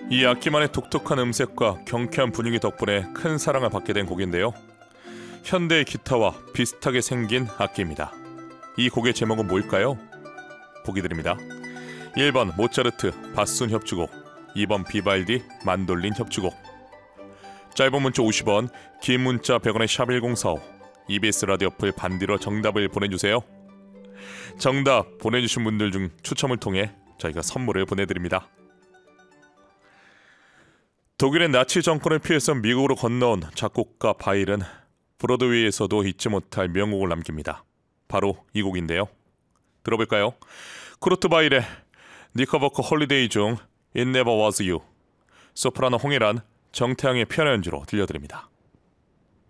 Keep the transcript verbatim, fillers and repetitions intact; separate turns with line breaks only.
이 악기만의 독특한 음색과 경쾌한 분위기 덕분에 큰 사랑을 받게 된 곡인데요. 현대의 기타와 비슷하게 생긴 악기입니다. 이 곡의 제목은 뭘까요? 보기 드립니다. 일 번 모차르트 바순 협주곡, 이 번 비발디 만돌린 협주곡. 짧은 문자 오십 원, 긴 문자 백 원의 샵 일공사오, 이비에스 라디오 어플 반디로 정답을 보내주세요. 정답 보내주신 분들 중 추첨을 통해 저희가 선물을 보내드립니다. 독일의 나치 정권을 피해서 미국으로 건너온 작곡가 바일은 브로드웨이에서도 잊지 못할 명곡을 남깁니다. 바로 이 곡인데요. 들어볼까요? 쿠르트 바일의 니커버커 홀리데이 중 It Never Was You, 소프라노 홍혜란, 정태양의 피아노 연주로 들려드립니다.